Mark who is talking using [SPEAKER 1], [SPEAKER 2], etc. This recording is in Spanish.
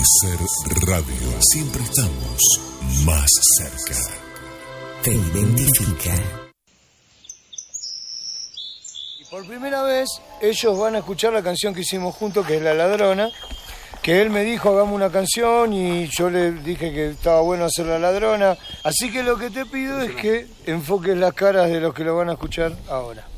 [SPEAKER 1] Ser Radio. Siempre estamos más cerca.
[SPEAKER 2] Te identifica.
[SPEAKER 3] Y por primera vez ellos van a escuchar la canción que hicimos juntos, que es La Ladrona, que él me dijo hagamos una canción y yo le dije que estaba bueno hacer La Ladrona. Así que lo que te pido es que enfoques las caras de los que lo van a escuchar ahora.